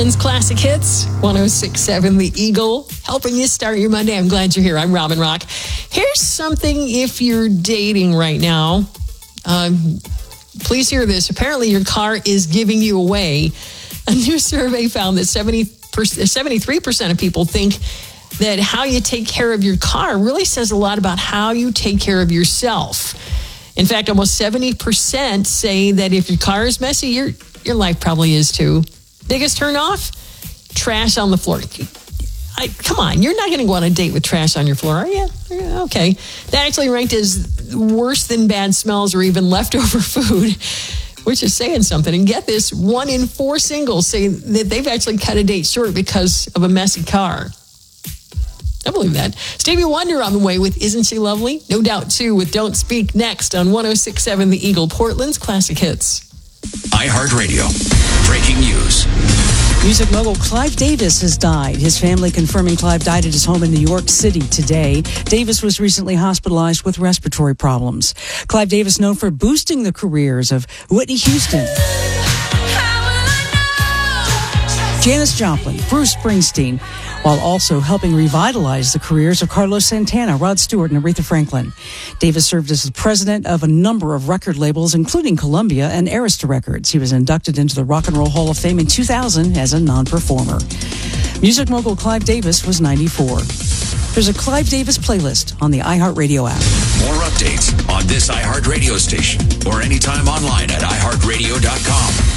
Classic Hits, 106.7 The Eagle, helping you start your Monday. I'm glad you're here. I'm Robin Rock. Here's something if you're dating right now. Please hear this. Apparently, your car is giving you away. A new survey found that 73% of people think that how you take care of your car really says a lot about how you take care of yourself. In fact, almost 70% say that if your car is messy, your life probably is too. Biggest turn off? Trash on the floor. Come on, you're not going to go on a date with trash on your floor, are you? Okay. That actually ranked as worse than bad smells or even leftover food, which is saying something. And get this, 1 in 4 singles say that they've actually cut a date short because of a messy car. I believe that. Stevie Wonder on the way with Isn't She Lovely? No Doubt, too, with Don't Speak next on 106.7 The Eagle, Portland's Classic Hits. iHeartRadio. Breaking news. Music mogul Clive Davis has died. His family confirming Clive died at his home in New York City today. Davis was recently hospitalized with respiratory problems. Clive Davis known for boosting the careers of Whitney Houston, Janis Joplin, Bruce Springsteen, while also helping revitalize the careers of Carlos Santana, Rod Stewart, and Aretha Franklin. Davis served as the president of a number of record labels, including Columbia and Arista Records. He was inducted into the Rock and Roll Hall of Fame in 2000 as a non-performer. Music mogul Clive Davis was 94. There's a Clive Davis playlist on the iHeartRadio app. More updates on this iHeartRadio station or anytime online at iHeartRadio.com.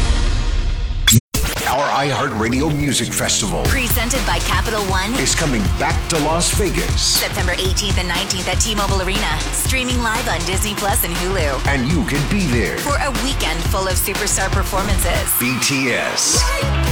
Our iHeartRadio Music Festival, presented by Capital One, is coming back to Las Vegas. September 18th and 19th at T-Mobile Arena. Streaming live on Disney Plus and Hulu. And you can be there for a weekend full of superstar performances. BTS,